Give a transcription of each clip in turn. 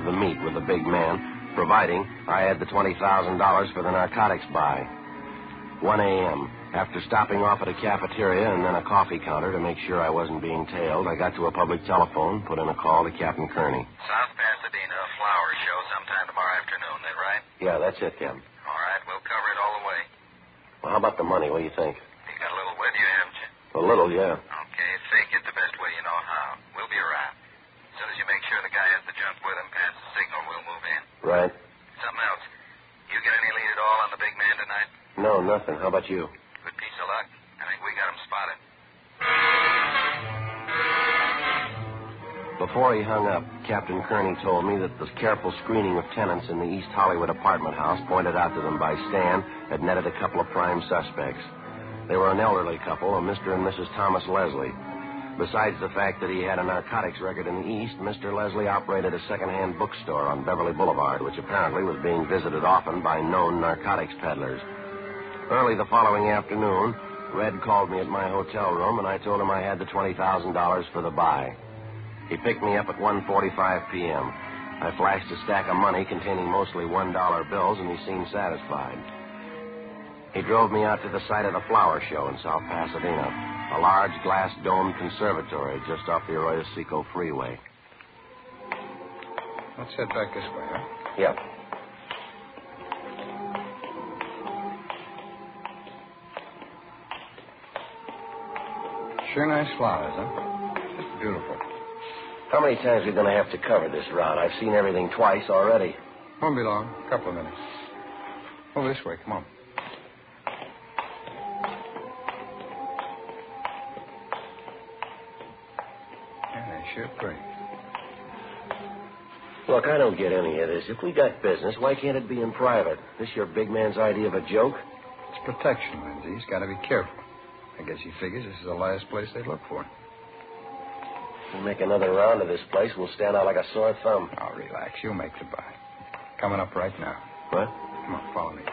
the meet with the big man, providing I had the $20,000 for the narcotics buy. 1 a.m. After stopping off at a cafeteria and then a coffee counter to make sure I wasn't being tailed, I got to a public telephone, put in a call to Captain Kearney. South Pasadena flower show sometime tomorrow afternoon, that right? Yeah, that's it, Captain. All right, we'll cover it all the way. Well, how about the money? What do you think? You got a little with you, haven't you? A little, yeah. Okay, fake it the best way you know how. We'll be around. As soon as you make sure the guy has the junk with him, pass the signal, we'll move in. Right. Something else. You get any lead at all on the big man tonight? No, nothing. How about you? Good piece of luck. I think we got him spotted. Before he hung up, Captain Kearney told me that the careful screening of tenants in the East Hollywood apartment house pointed out to them by Stan had netted a couple of prime suspects. They were an elderly couple, a Mr. and Mrs. Thomas Leslie. Besides the fact that he had a narcotics record in the East, Mr. Leslie operated a second-hand bookstore on Beverly Boulevard, which apparently was being visited often by known narcotics peddlers. Early the following afternoon, Red called me at my hotel room, and I told him I had the $20,000 for the buy. He picked me up at 1:45 p.m. I flashed a stack of money containing mostly $1 bills, and he seemed satisfied. He drove me out to the site of the flower show in South Pasadena, a large glass-domed conservatory just off the Arroyo Seco Freeway. Let's head back this way, huh? Yep. Sure nice flowers, huh? Just beautiful. How many times are we going to have to cover this route? I've seen everything twice already. Won't be long. A couple of minutes. Over this way. Come on. Yeah, they're sure pretty. Look, I don't get any of this. If we got business, why can't it be in private? This your big man's idea of a joke? It's protection, Lindsay. He's got to be careful. I guess he figures this is the last place they'd look for him. If we make another round of this place, we'll stand out like a sore thumb. Oh, relax. You'll make the buy. Coming up right now. What? Come on, follow me.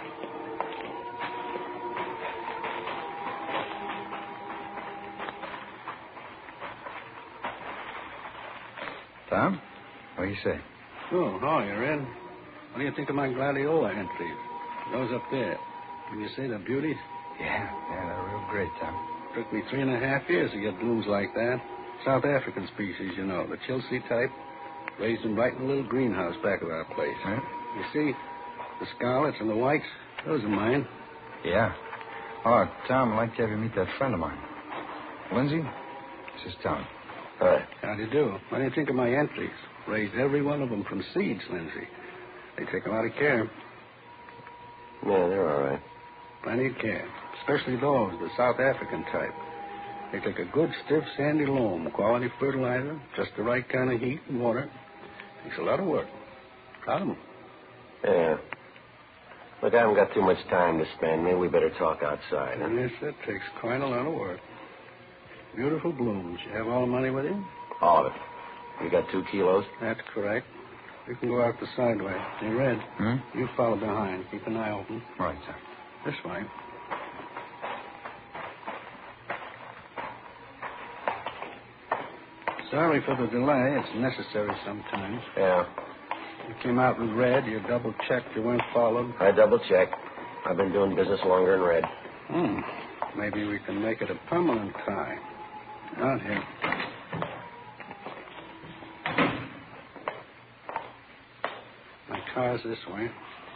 Tom, what do you say? Oh, hi, you're in. What do you think of my gladiola entries? Those up there. Can you see the beauties? Yeah, they're real great, Tom. Took me 3.5 years to get blooms like that. South African species, you know, the Chelsea type. Raised them right in a little greenhouse back of our place. Huh? You see, the scarlets and the whites, those are mine. Yeah. Oh, Tom, I'd like to have you meet that friend of mine. Lindsay, this is Tom. Hi. How do you do? What do you think of my entries? Raised every one of them from seeds, Lindsay. They take a lot of care. Yeah, they're all right. Plenty of care. Especially those, the South African type. They take a good, stiff, sandy loam, quality fertilizer, just the right kind of heat and water. Takes a lot of work. Got 'em. Yeah. Look, I haven't got too much time to spend. Maybe we better talk outside. Huh? Yes, that takes quite a lot of work. Beautiful blooms. You have all the money with you? All of it. You got 2 kilos? That's correct. You can go out the side way. Hey, Red, you follow behind. Keep an eye open. All right, Tom. This way. Sorry for the delay. It's necessary sometimes. Yeah. You came out with Red. You double-checked you weren't followed. I double-checked. I've been doing business longer than Red. Maybe we can make it a permanent tie. Out here. My car's this way.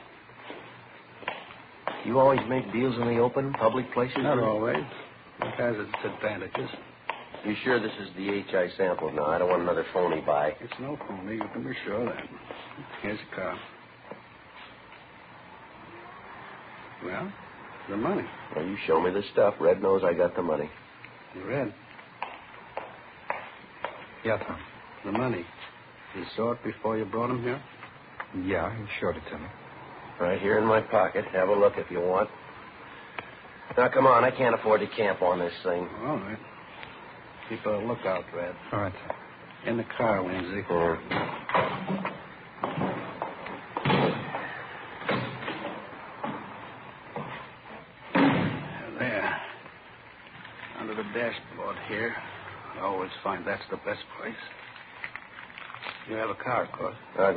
You always make deals in the open, public places? Not always. It has its advantages. You sure this is the H.I. sample now? I don't want another phony buy. It's no phony. You can be sure of that. Here's the car. Well, the money. Well, you show me the stuff. Red knows I got the money. Red, Yeah, Tom. the money. You saw it before you brought him here? Yeah, he showed it to me. Right here in my pocket. Have a look if you want. Now, come on. I can't afford to camp on this thing. All right. Keep a lookout, Red. All right, Tom. In the car, Lindsay. There. Under the dashboard here. I always find that's the best place. You have a car, of course.